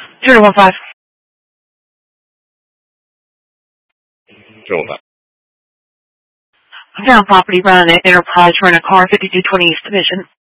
015. 015. I'm down property running at Enterprise, rent a car, 5220 East Division.